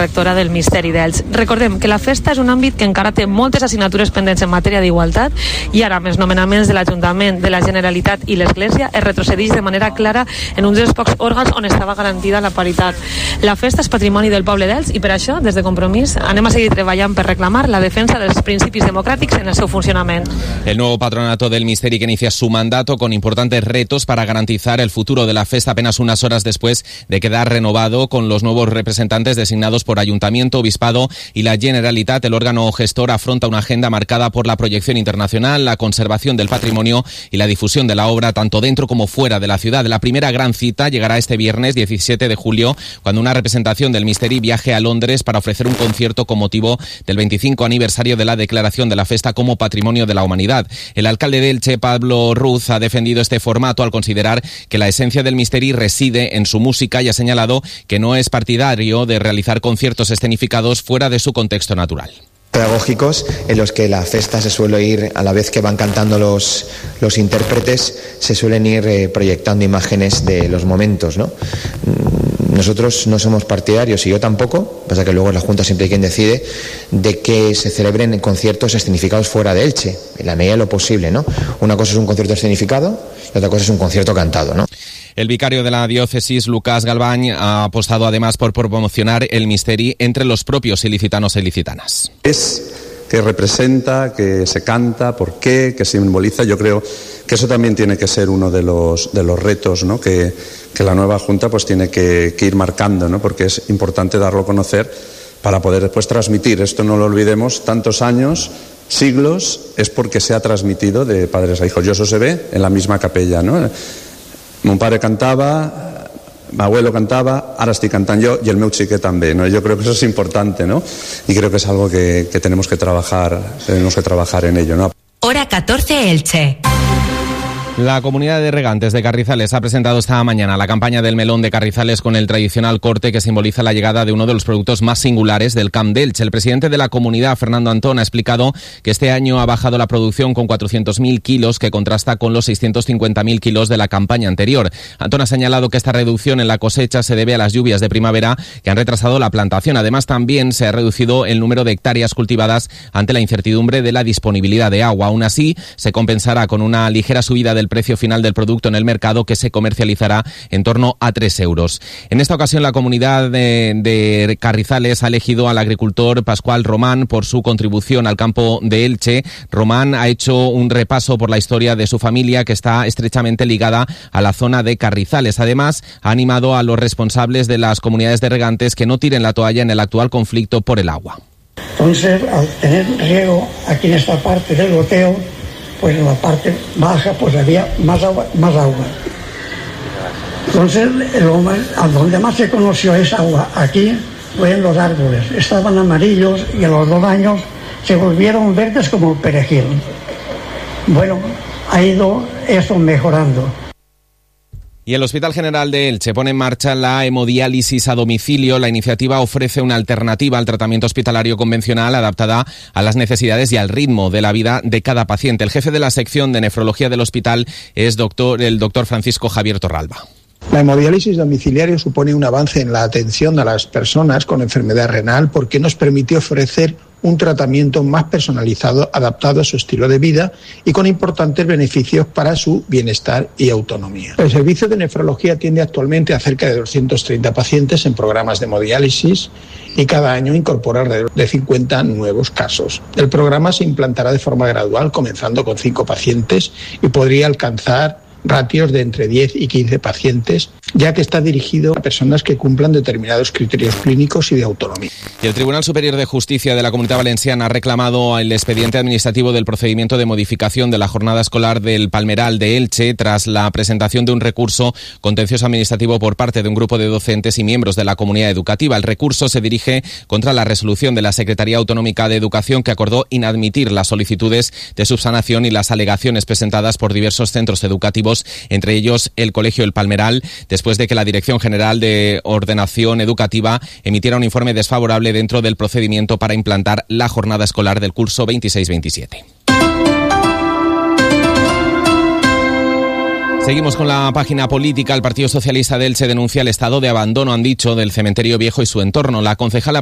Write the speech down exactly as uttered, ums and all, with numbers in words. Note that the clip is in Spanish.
rectora del Misteri d'Elx. Recordem que la festa és un àmbit que encara té moltes assignatures pendents en matèria d'igualtat i ara, amb els nomenaments de l'Ajuntament, de la Generalitat i l'Església, es retrocedeix de manera clara en un dels pocs òrgans on estava garantida la paritat. La festa és patrimoni del poble d'Elx i per això, des de Compromís, anem a seguir treballant per reclamar la defensa dels principis democràtics en el seu funcionament. El nuevo patronato del Misteri que inicia su mandato con importantes retos para garantizar el futuro de la festa apenas unas horas después de quedar renovado con los nuevos representantes designados por Ayuntamiento, Obispado y la Generalitat. El órgano gestor afronta una agenda marcada por la proyección internacional, la conservación del patrimonio y la difusión de la obra tanto dentro como fuera de la ciudad. La primera gran cita llegará este viernes diecisiete de julio, cuando una representación del Misteri viaje a Londres para ofrecer un concierto con motivo del veinticinco aniversario de la declaración de la festa como Patrimonio de la Humanidad. El alcalde de Elche, Pablo Ruz, ha defendido este formato al considerar que la esencia del Misteri reside en su música y ha señalado que no es partidario de realizar conciertos escenificados fuera de su contexto natural. Pedagógicos en los que la festa se suele ir, a la vez que van cantando los, los intérpretes, se suelen ir eh, proyectando imágenes de los momentos, ¿no? Nosotros no somos partidarios, y yo tampoco, pasa que luego es la Junta siempre quien decide, de que se celebren conciertos escenificados fuera de Elche, en la medida de lo posible, ¿no? Una cosa es un concierto escenificado y otra cosa es un concierto cantado, ¿no? El vicario de la diócesis, Lucas Galván, ha apostado además por promocionar el Misteri entre los propios ilicitanos e ilicitanas. Es que representa, que se canta, por qué, que simboliza. Yo creo que eso también tiene que ser uno de los, de los retos, ¿no? que, que la nueva Junta pues tiene que, que ir marcando, ¿no? Porque es importante darlo a conocer para poder después transmitir. Esto no lo olvidemos, tantos años, siglos, es porque se ha transmitido de padres a hijos. Yo eso se ve en la misma capella, ¿no? Mi padre cantaba, mi abuelo cantaba, ahora estoy cantando yo y el meu chique también, ¿no? Yo creo que eso es importante, ¿no? Y creo que es algo que, que tenemos que trabajar, tenemos que trabajar en ello, ¿no? Hora catorce Elche. La comunidad de regantes de Carrizales ha presentado esta mañana la campaña del melón de Carrizales con el tradicional corte que simboliza la llegada de uno de los productos más singulares del Camp d'Elche. El presidente de la comunidad, Fernando Antón, ha explicado que este año ha bajado la producción con cuatrocientos mil kilos, que contrasta con los seiscientos cincuenta mil kilos de la campaña anterior. Antón ha señalado que esta reducción en la cosecha se debe a las lluvias de primavera que han retrasado la plantación. Además, también se ha reducido el número de hectáreas cultivadas ante la incertidumbre de la disponibilidad de agua. Aún así, se compensará con una ligera subida de el precio final del producto en el mercado, que se comercializará en torno a tres euros. En esta ocasión, la comunidad de, de Carrizales ha elegido al agricultor Pascual Román por su contribución al campo de Elche. Román ha hecho un repaso por la historia de su familia, que está estrechamente ligada a la zona de Carrizales. Además, ha animado a los responsables de las comunidades de regantes que no tiren la toalla en el actual conflicto por el agua. Entonces, al tener riego aquí en esta parte del goteo, pues en la parte baja pues había más agua, más agua. Entonces, lo más, a donde más se conoció esa agua aquí fue en los árboles. Estaban amarillos y a los dos años se volvieron verdes como el perejil. Bueno, ha ido eso mejorando. Y el Hospital General de Elche pone en marcha la hemodiálisis a domicilio. La iniciativa ofrece una alternativa al tratamiento hospitalario convencional adaptada a las necesidades y al ritmo de la vida de cada paciente. El jefe de la sección de nefrología del hospital es doctor, el doctor Francisco Javier Torralba. La hemodiálisis domiciliaria supone un avance en la atención a las personas con enfermedad renal porque nos permite ofrecer un tratamiento más personalizado, adaptado a su estilo de vida y con importantes beneficios para su bienestar y autonomía. El servicio de nefrología atiende actualmente a cerca de doscientos treinta pacientes en programas de hemodiálisis y cada año incorpora alrededor de cincuenta nuevos casos. El programa se implantará de forma gradual, comenzando con cinco pacientes y podría alcanzar ratios de entre diez y quince pacientes, ya que está dirigido a personas que cumplan determinados criterios clínicos y de autonomía. Y el Tribunal Superior de Justicia de la Comunidad Valenciana ha reclamado el expediente administrativo del procedimiento de modificación de la jornada escolar del Palmeral de Elche tras la presentación de un recurso contencioso administrativo por parte de un grupo de docentes y miembros de la comunidad educativa. El recurso se dirige contra la resolución de la Secretaría Autonómica de Educación, que acordó inadmitir las solicitudes de subsanación y las alegaciones presentadas por diversos centros educativos, entre ellos el Colegio El Palmeral, después de que la Dirección General de Ordenación Educativa emitiera un informe desfavorable dentro del procedimiento para implantar la jornada escolar del curso veintiséis veintisiete. Seguimos con la página política. El Partido Socialista de Elche denuncia el estado de abandono, han dicho, del cementerio viejo y su entorno. La concejala